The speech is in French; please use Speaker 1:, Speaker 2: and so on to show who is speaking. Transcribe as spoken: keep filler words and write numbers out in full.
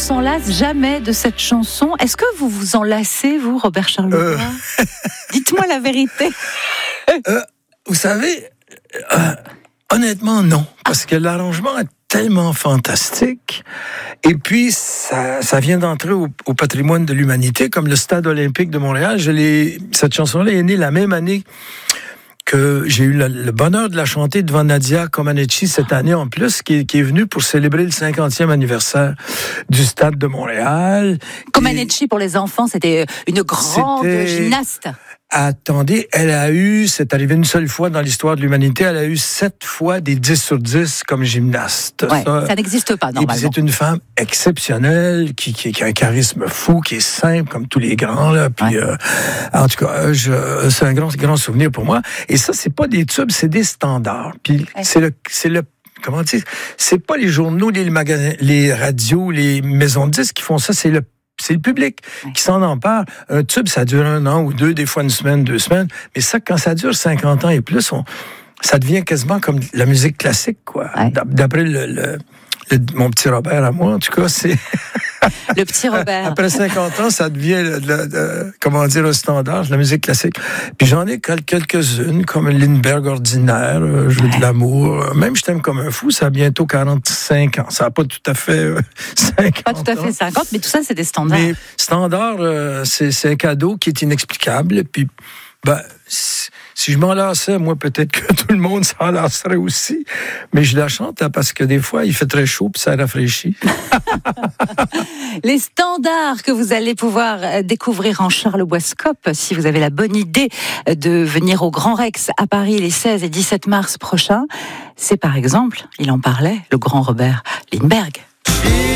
Speaker 1: s'en lasse jamais de cette chanson. Est-ce que vous vous en lassez, vous, Robert Charlebois euh... Dites-moi la vérité.
Speaker 2: euh, vous savez, euh, honnêtement, non. Parce que l'arrangement est tellement fantastique. Et puis, ça, ça vient d'entrer au, au patrimoine de l'humanité, comme le Stade olympique de Montréal. Je l'ai, cette chanson-là est née la même année que j'ai eu le, le bonheur de la chanter devant Nadia Comaneci cette année en plus, qui, qui est venue pour célébrer le cinquantième anniversaire du Stade de Montréal.
Speaker 1: Comaneci, et pour les enfants, c'était une grande c'était... gymnaste.
Speaker 2: Attendez, elle a eu, c'est arrivé une seule fois dans l'histoire de l'humanité, elle a eu sept fois des dix sur dix comme gymnaste.
Speaker 1: Ouais, ça, ça n'existe pas, normalement.
Speaker 2: Et puis c'est une femme exceptionnelle, qui, qui, qui a un charisme fou, qui est simple comme tous les grands, là. Puis, ouais. euh, en tout cas, je, c'est un grand, grand souvenir pour moi. Et ça, c'est pas des tubes, c'est des standards. Puis ouais. c'est le, c'est le, comment dire, c'est pas les journaux, les magasins, les radios, les maisons de disques qui font ça, c'est le C'est le public ouais. qui s'en empare. Un tube, ça dure un an ou deux, des fois une semaine, deux semaines. Mais ça, quand ça dure cinquante ans et plus, on, ça devient quasiment comme la musique classique, quoi. Ouais. D'après le, le, le, mon petit Robert à moi, en tout cas, c'est...
Speaker 1: Le petit Robert.
Speaker 2: Après cinquante ans, ça devient, le, le, le, comment dire, un standard, la musique classique. Puis j'en ai quelques-unes, comme Lindbergh ordinaire, euh, Jeu ouais. de l'amour. Même Je t'aime comme un fou, ça a bientôt quarante-cinq ans. Ça n'a pas tout à fait euh, cinquante
Speaker 1: Pas tout à fait cinquante, mais tout ça, c'est des standards.
Speaker 2: Mais standard, euh, c'est, c'est un cadeau qui est inexplicable. Puis, ben, si, si je m'en lassais, moi, peut-être que tout le monde s'en lasserait aussi. Mais je la chante hein, parce que des fois, il fait très chaud puis ça rafraîchit.
Speaker 1: Les standards que vous allez pouvoir découvrir en Charleboiscope, si vous avez la bonne idée de venir au Grand Rex à Paris les seize et dix-sept mars prochains, c'est par exemple, il en parlait, le grand Robert Lindbergh.